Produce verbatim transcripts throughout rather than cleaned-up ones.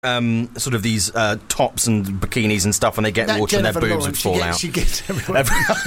Um, sort of these uh, tops and bikinis and stuff, when they get That water and their Jennifer boobs Lawrence, would fall she gets, out. She gets everyone.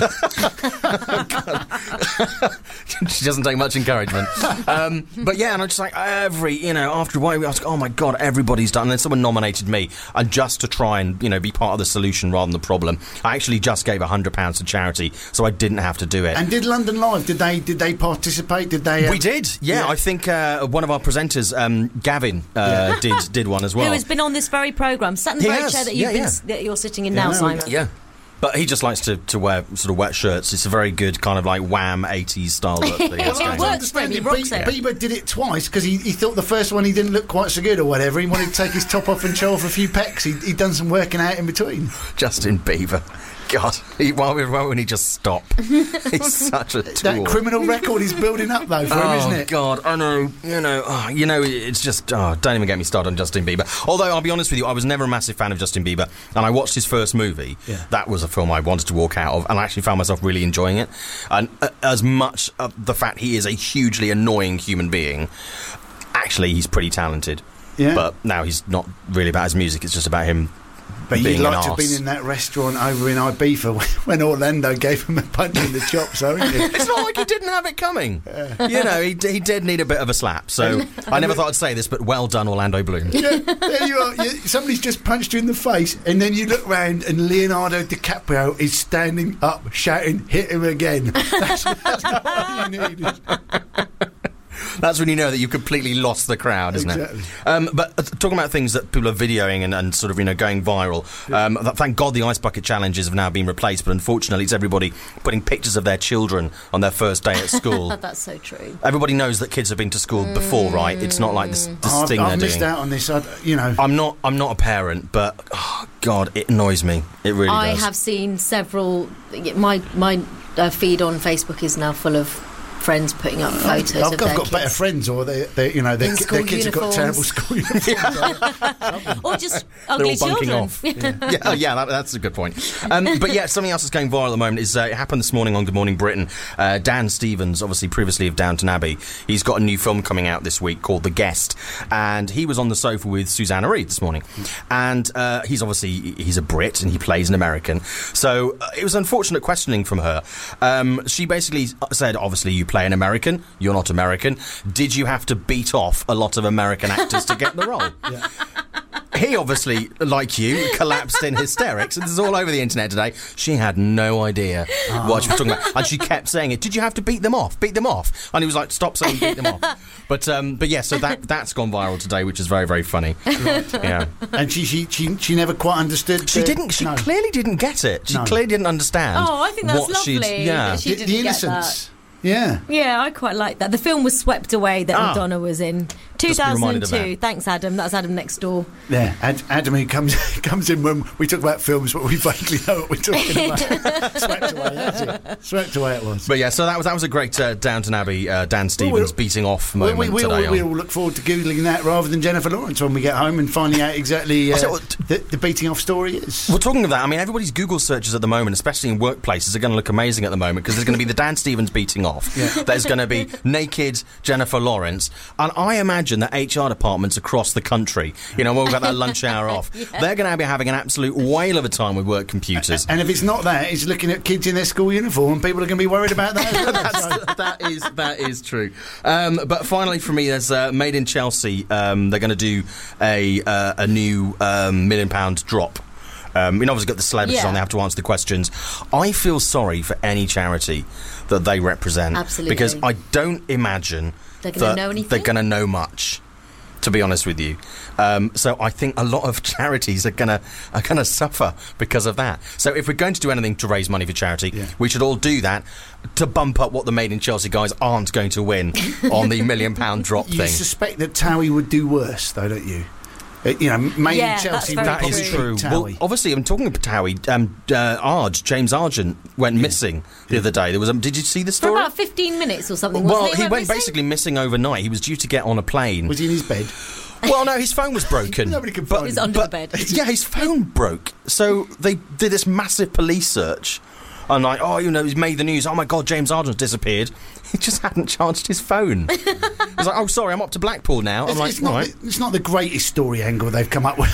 She doesn't take much encouragement. Um, but yeah, and I'm just like, every, you know, after a while, I was like, oh my God, everybody's done. And then someone nominated me, and just to try and, you know, be part of the solution rather than the problem, I actually just gave one hundred pounds to charity, so I didn't have to do it. And did London Live, did they did they participate? Did they? Um, we did, yeah. yeah. I think uh, one of our presenters, um, Gavin, uh, Yeah. did did one as well. Who has been on this very programme, sat in the He very has, chair that, you've yeah, been, yeah. s- that you're sitting in Yeah, now, no, Simon. Yeah. But he just likes to, to wear sort of wet shirts. It's a very good kind of like Wham eighties style look that he has Well, going it on. works for him, he Be- rocks it. Bieber did it twice because he, he thought the first one he didn't look quite so good or whatever. He wanted to take his top off and show off a few pecs. He, he'd done some working out in between. Justin Bieber. God, he, why, why wouldn't he just stop? He's such a tool. That criminal record is building up though for Oh him, isn't it? God, I know, you know, oh, you know, it's just, oh, don't even get me started on Justin Bieber. Although, I'll be honest with you, I was never a massive fan of Justin Bieber, and I watched his first movie. Yeah. That was a film I wanted to walk out of, and I actually found myself really enjoying it. And uh, as much of the fact he is a hugely annoying human being, actually, he's pretty talented. Yeah. But now he's not really about his music, it's just about him. But being you'd like an to have arse. been in that restaurant over in Ibiza when Orlando gave him a punch in the chops, though, isn't it? It's not like he didn't have it coming. You know, he, he did need a bit of a slap. So I never thought I'd say this, but well done, Orlando Bloom. Yeah, there you are. You, somebody's just punched you in the face, and then you look round, and Leonardo DiCaprio is standing up, shouting, "Hit him again!" That's, that's all you need. That's when you know that you've completely lost the crowd, isn't Exactly. it? Um, but uh, talking about things that people are videoing and, and sort of, you know, going viral, um, th- thank God the Ice Bucket Challenges have now been replaced, but unfortunately it's everybody putting pictures of their children on their first day at school. That's so true. Everybody knows that kids have been to school before, right? It's not like this, this I've, thing I've they're missed doing. out on this. I, you know, I'm not. I'm not a parent, but oh, God, it annoys me. It really I does. have seen several. My my uh, feed on Facebook is now full of friends putting up photos I've, of got, their got better kids. friends, or they, they you know, their, In ki- school their kids have got terrible uniforms. school uniforms. Or just They're ugly all bunking children. off. yeah, yeah that, that's a good point. Um, but yeah, something else that's going viral at the moment is uh, it happened this morning on Good Morning Britain. Uh, Dan Stevens, obviously previously of Downton Abbey, he's got a new film coming out this week called The Guest, and he was on the sofa with Susanna Reid this morning. And uh, he's obviously he's a Brit and he plays an American, so uh, it was unfortunate questioning from her. Um, she basically said, obviously you play an American, you're not American. Did you have to beat off a lot of American actors to get the role? Yeah. He obviously, like you, collapsed in hysterics. This is all over the internet today. She had no idea Oh. what she was talking about, and she kept saying it. Did you have to beat them off? Beat them off? And he was like, "Stop saying beat them off." But um, but yeah, so that that's gone viral today, which is very very funny. Yeah, And she, she she she never quite understood. she the- didn't. She no. clearly didn't get it. She No. clearly didn't understand. Oh, I think that's what she'd- lovely Yeah, that she the, didn't the get that. innocence. Yeah. Yeah, I quite like that. The film was Swept Away that Ah. Madonna was in. Just be reminded of two thousand two. that. Thanks, Adam. That's Adam next door. Yeah, Ad, Adam who comes comes in when we talk about films, but we vaguely know what we're talking about. Swept away, that's it. Swept away it was. But yeah, so that was that was a great uh, Downton Abbey uh, Dan Stevens we'll- beating off We, moment we, we, today. all, we on- all look forward to googling that rather than Jennifer Lawrence when we get home and finding out exactly uh, I tell you what, the, the beating off story is. Well, talking of that, I mean, everybody's Google searches at the moment, especially in workplaces, are going to look amazing at the moment because there's going to be the Dan Stevens beating off. Yeah. There's going to be naked Jennifer Lawrence. And I imagine that H R departments across the country, you know, when we've got that lunch hour off, Yeah. they're going to be having an absolute whale of a time with work computers. And if it's not that, it's looking at kids in their school uniform. People are going to be worried about that. As well. That's, that is that is true. Um, but finally, for me, there's uh, Made in Chelsea. Um, they're going to do a uh, a new um, million pound drop. Um, you know, obviously got the celebrities Yeah. on. They have to answer the questions. I feel sorry for any charity that they represent. Absolutely. Because I don't imagine They're gonna that know anything? they're going to know much. To be honest with you, um, so I think a lot of charities are gonna are gonna suffer because of that. So if we're going to do anything to raise money for charity, Yeah. we should all do that to bump up what the Made in Chelsea guys aren't going to win on the million pound drop You thing. suspect that Towie would do worse, though, don't you? Uh, you know, Made Yeah, in Chelsea that's would very That is true. true. beat Well, Towie. obviously, I'm talking about Towie. Um, uh, Arge, James Argent went missing the other day. There was. A, did you see the For story? about fifteen minutes or something, Well, wasn't it? he went went missing? basically missing overnight. He was due to get on a plane. Was he in his bed? Well, no, his phone was broken. Nobody could But- find He's him. under the bed. Yeah, his phone broke. So they did this massive police search I'm like, oh, you know, he's made the news. Oh my God, James Arden's disappeared. He just hadn't charged his phone. He's like, oh, sorry, I'm up to Blackpool now. I'm It's, like, it's, not all right. the, it's not the greatest story angle they've come up with.